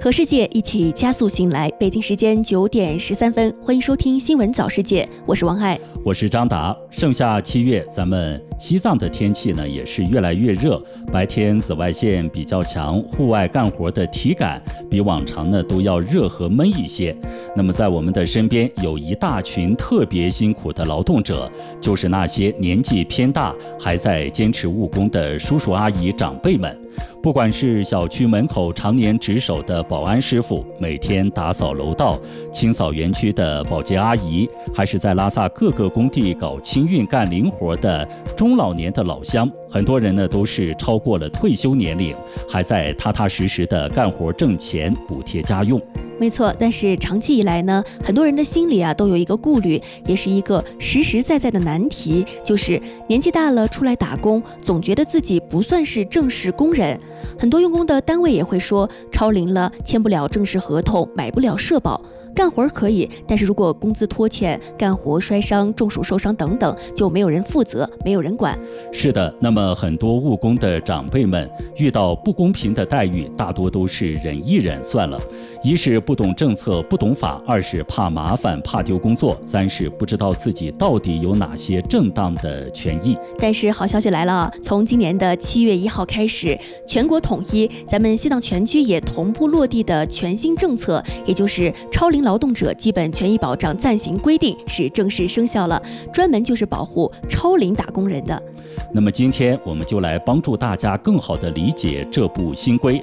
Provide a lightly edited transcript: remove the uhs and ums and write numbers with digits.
和世界一起加速醒来，北京时间9点13分，欢迎收听新闻早世界，我是王爱， 我是张达。盛夏7月，咱们西藏的天气呢也是越来越热，白天紫外线比较强，户外干活的体感比往常呢都要热和闷一些。那么在我们的身边有一大群特别辛苦的劳动者，就是那些年纪偏大还在坚持务工的叔叔阿姨长辈们。不管是小区门口常年值守的保安师傅，每天打扫楼道、清扫园区的保洁阿姨，还是在拉萨各个工地搞清运干零活的中老年的老乡，很多人呢都是超过了退休年龄，还在踏踏实实的干活挣钱，补贴家用。 没错，但是长期以来呢，很多人的心里都有一个顾虑，也是一个实实在在的难题，就是年纪大了出来打工，总觉得自己不算是正式工人。很多用工的单位也会说，超龄了签不了正式合同，买不了社保。干活可以，但是如果工资拖欠、干活摔伤、中暑受伤等等，就没有人负责，没有人管。 是的，那么很多务工的长辈们遇到不公平的待遇，大多都是忍一忍算了。一是不懂政策、不懂法，二是怕麻烦、怕丢工作，三是不知道自己到底有哪些正当的权益。 但是好消息来了，从今年的7月1号开始，全国统一，咱们西藏全区也同步落地的全新政策，也就是超龄劳动者基本权益保障暂行规定是正式生效了，专门就是保护超龄打工人的。 那么今天我们就来帮助大家更好地理解这部新规，